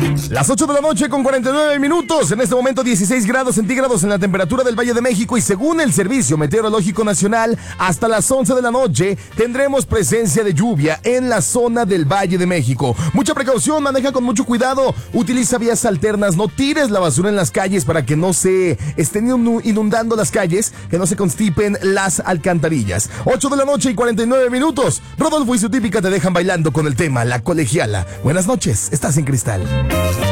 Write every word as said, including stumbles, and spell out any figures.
Las ocho de la noche con cuarenta y nueve minutos. En este momento dieciséis grados centígrados en la temperatura del Valle de México. Y según el Servicio Meteorológico Nacional, hasta las once de la noche tendremos presencia de lluvia en la zona del Valle de México. Mucha precaución, maneja con mucho cuidado. Utiliza vías alternas, no tires la basura en las calles para que no se estén inundando las calles, que no se constipen las alcantarillas. ocho de la noche y cuarenta y nueve minutos. Rodolfo y su típica te dejan bailando con el tema La Colegiala. Buenas noches, estás en Cristal.